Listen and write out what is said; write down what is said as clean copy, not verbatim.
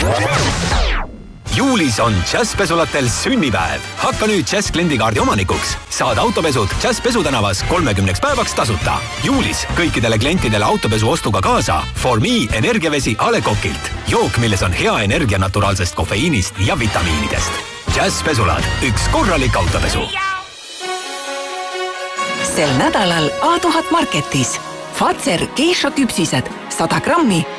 Juulis on Jazzpesulatel sünnipäev. Hakka nüüd Jazz kliendikaardi omanikuks. Saad autopesud Jazz Pesutänavas 30 päevaks tasuta. Juulis kõikidele klientidele autopesu ostuga kaasa For Me energiavesi A. Le Coqilt. Jook, milles on hea energia naturaalsest kofeiinist ja vitamiinidest. Jazz Pesulad. Üks korralik autopesu. Sel nädalal A1000 Marketis. Fazer geisha küpsised 100 grammi